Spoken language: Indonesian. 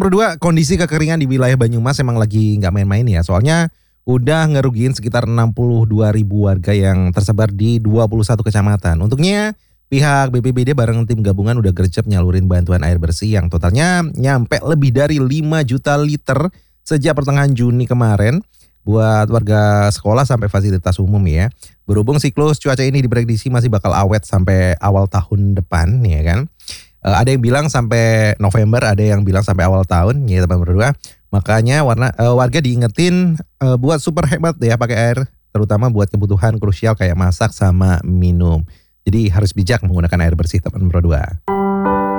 berdua, kondisi kekeringan di wilayah Banyumas emang lagi nggak main-main ya. Soalnya udah ngerugiin sekitar 62.000 warga yang tersebar di 21 kecamatan. Untuknya pihak BPBD bareng tim gabungan udah gercep nyalurin bantuan air bersih yang totalnya nyampe lebih dari 5 juta liter sejak pertengahan Juni kemarin buat warga sekolah sampai fasilitas umum ya. Berhubung siklus cuaca ini diprediksi masih bakal awet sampai awal tahun depan ya kan. Ada yang bilang sampai November, ada yang bilang sampai awal tahun ya teman berdua. Makanya warga diingetin buat super hemat ya pakai air, terutama buat kebutuhan krusial kayak masak sama minum. Jadi harus bijak menggunakan air bersih teman berdua.